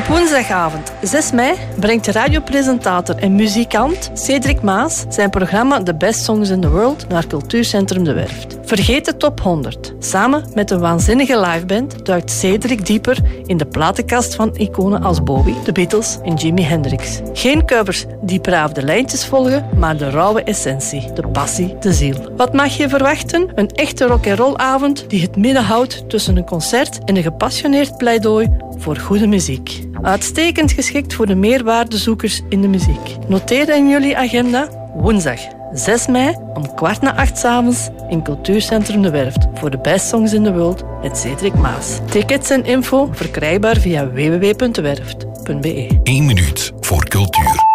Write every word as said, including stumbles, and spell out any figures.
Op woensdagavond zes mei brengt radiopresentator en muzikant Cedric Maas zijn programma The Best Songs in the World naar Cultuurcentrum De Werft. Vergeet de top honderd. Samen met een waanzinnige liveband duikt Cedric dieper in de platenkast van iconen als Bowie, The Beatles en Jimi Hendrix. Geen covers die braaf de lijntjes volgen, maar de rauwe essentie, de passie, de ziel. Wat mag je verwachten? Een echte rock'n'rollavond die het midden houdt tussen een concert en een gepassioneerd pleidooi voor goede muziek. Uitstekend geschikt voor de meerwaardezoekers in de muziek. Noteer in jullie agenda woensdag zes mei om kwart na acht 's avonds in Cultuurcentrum De Werft voor de Best Songs in the World met Cedric Maas. Tickets en info verkrijgbaar via w w w punt de werft punt b e. Eén minuut voor cultuur.